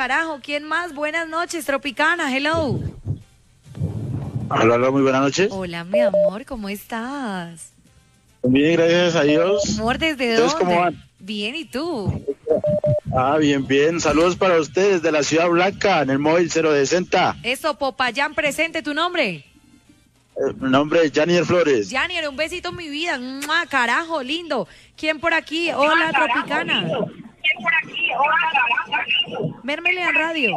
carajo. ¿Quién más? Buenas noches, Tropicana, hello. Hola, muy buenas noches. Hola, mi amor, ¿cómo estás? Bien, gracias a Dios. Amor, ¿desde ¿Ustedes dónde? cómo van? Bien, ¿y tú? Bien. Saludos para ustedes de la Ciudad Blanca, en el móvil 060. Eso, Popayán, presente, ¿tu nombre? Mi nombre es Janier Flores. Janier, un besito, mi vida. ¡Mua! Carajo, lindo. ¿Quién por aquí? Hola, Tropicana. Mérmele al radio.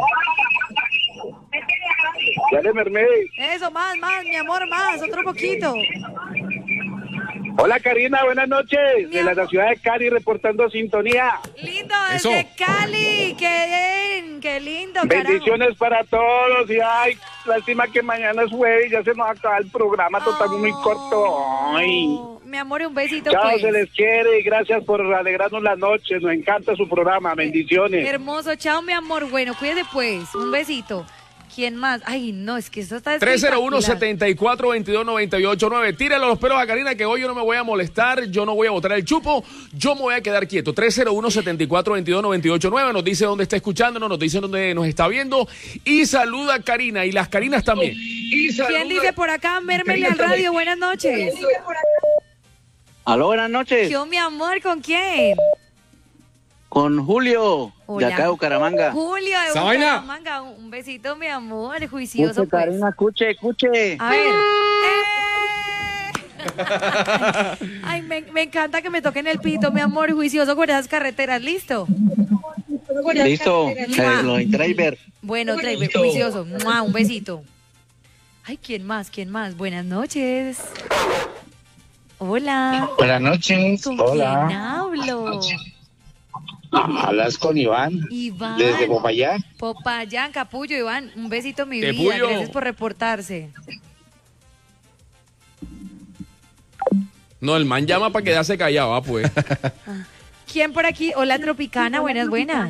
Dale, Mermé. Eso, más, mi amor, más, otro poquito. Hola, Karina, buenas noches. De la ciudad de Cali, reportando sintonía. Lindo, desde Cali. Qué lindo, carajo. Bendiciones para todos. Y ay, lástima que mañana es jueves y ya se nos acaba el programa, total muy corto. Ay. Mi amor, un besito. Chao, pues. se les quiere y gracias por alegrarnos la noche. Nos encanta su programa. Bendiciones. Hermoso, chao, mi amor. Bueno, cuídate pues. Un besito. ¿Quién más? Ay, no, es que esto está 301-74-22-98-9. Tíralo los pelos a Karina, que hoy yo no me voy a molestar, yo no voy a botar el chupo, yo me voy a quedar quieto. 301-74-22-98-9. Nos dice dónde está escuchándonos, nos dice dónde nos está viendo. Y saluda a Karina y las Karinas también. ¿Quién dice por acá? Mérmele al radio. Buenas noches. Aló, buenas noches. ¿Qué, mi amor? ¿Con quién? Con Julio, Hola. de acá de Bucaramanga. Julio de Bucaramanga. Un besito, mi amor. Juicioso, pues. Karina, escuche. A ver. Ay, me encanta que me toquen el pito, mi amor. Juicioso con esas carreteras. ¿Listo? Listo, los driver. Bueno, driver, juicioso. ¡Mua! Un besito. Ay, ¿quién más? Buenas noches. Hola. Buenas noches. ¿Con Hola. quién hablo? Hablas con Iván. Iván. Desde Popayán. Popayán, Capullo, Iván. Un besito, mi vida. Capullo. Gracias por reportarse. No, el man llama para quedarse callado, pues. ¿Quién por aquí? Hola, Tropicana. Buenas.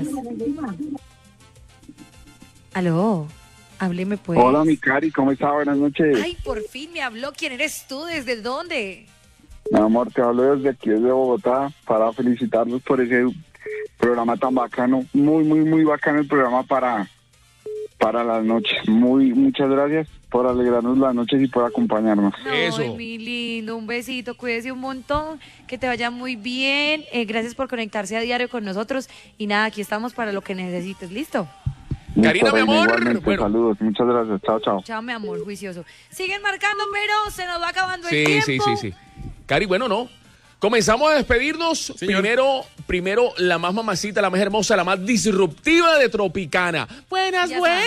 Aló. Hábleme, pues. Hola, mi Cari, ¿cómo está? Buenas noches. Ay, por fin me habló. ¿Quién eres tú? ¿Desde dónde? Mi amor, te hablo desde aquí, desde Bogotá, para felicitarlos por ese programa tan bacano. Muy bacano el programa para las noches. Muchas gracias por alegrarnos las noches y por acompañarnos. Eso. Ay, mi lindo. Un besito. Cuídese un montón. Que te vaya muy bien. Gracias por conectarse a diario con nosotros. Y nada, aquí estamos para lo que necesites. ¿Listo? Karina, mi amor. Igualmente, Bueno. saludos, muchas gracias. Chao. Chao, mi amor, juicioso. Siguen marcando, pero se nos va acabando el tiempo. Sí. Cari, bueno, no. Comenzamos a despedirnos. Primero, la más mamacita, la más hermosa, la más disruptiva de Tropicana. Buenas. Buenas.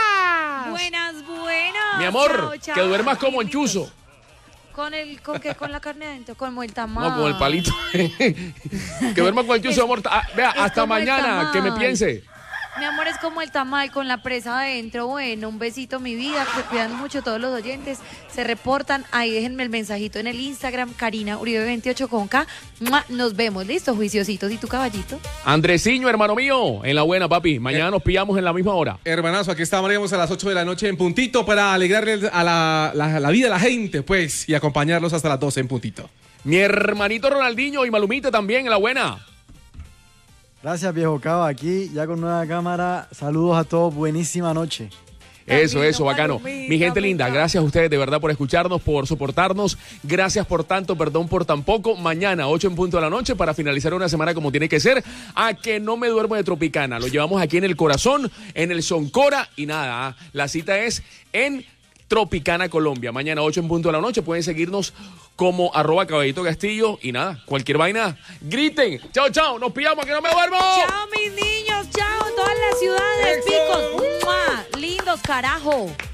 Mi amor, Chao. que duermas como en chuzo. ¿Con qué? ¿Con la carne adentro? Como el tamal. No, con el palito. Que duermas con el chuzo, amor. Vea, hasta como el mañana, que me tamal. piense. Mi amor, es como el tamal con la presa adentro. Bueno, un besito, mi vida. Que cuidan mucho todos los oyentes. Se reportan. Ahí déjenme el mensajito en el Instagram. Karina Uribe 28 con K. ¡Mua! Nos vemos. ¿Listo, juiciositos? ¿Y tu caballito? Andresiño, hermano mío. En la buena, papi. Mañana nos pillamos en la misma hora. Hermanazo, aquí estaremos a las 8 de la noche en puntito para alegrarles a la vida a la gente, pues, y acompañarlos hasta las 12 en puntito. Mi hermanito Ronaldinho y Malumita también en la buena. Gracias, viejo Cava, aquí ya con nueva cámara. Saludos a todos, buenísima noche. Eso, bacano. Malumita, Mi gente linda, gracias a ustedes de verdad por escucharnos, por soportarnos. Gracias por tanto, perdón por tan poco. Mañana, 8 en punto de la noche, para finalizar una semana como tiene que ser. A que no me duermo de Tropicana. Lo llevamos aquí en el corazón, en el Soncora. Y nada, la cita es en Tropicana, Colombia. Mañana, 8 en punto de la noche. Pueden seguirnos como @Caballito Castillo. Y nada, cualquier vaina, griten. Chao, nos pillamos, que no me duermo. Chao, mis niños. Chao, todas las ciudades. Picos. ¡Mua! Lindos, carajo.